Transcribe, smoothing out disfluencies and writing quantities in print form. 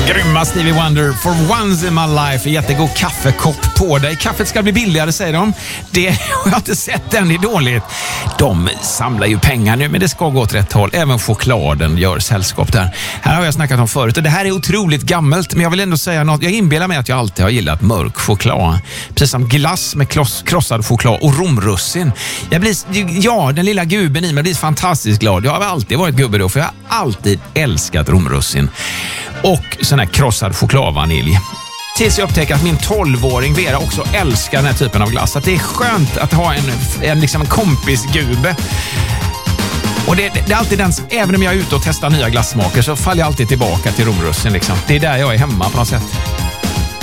Grymma Stevie Wonder, For Once in My Life. Jättegod kaffekopp på dig. Kaffet ska bli billigare, säger de. Det har jag inte sett än, det är dåligt. De samlar ju pengar nu, men det ska gå åt rätt håll. Även chokladen gör sällskap där. Här har jag snackat om förut och det här är otroligt gammalt, men jag vill ändå säga något. Jag inbillar mig att jag alltid har gillat mörk choklad. Precis som glass med krossad choklad och romrussin. Den lilla gubben i mig blir fantastiskt glad. Jag har alltid varit gubbe då, för jag har alltid älskat romrussin. Och sån här krossad chokladvanilj. Tills jag upptäcker att min 12-åring Vera också älskar den här typen av glass. Att det är skönt att ha en kompisgube. Och det är alltid den, även om jag är ute och testar nya glassmaker så faller jag alltid tillbaka till romrussin liksom. Det är där jag är hemma på något sätt.